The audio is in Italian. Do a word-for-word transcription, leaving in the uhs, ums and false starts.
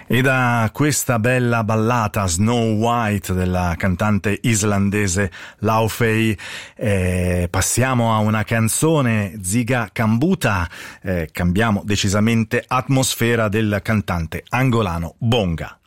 E da questa bella ballata Snow White della cantante islandese Laufey eh, passiamo a una canzone Ziga Kambuta, eh, cambiamo decisamente atmosfera del cantante angolano Bonga.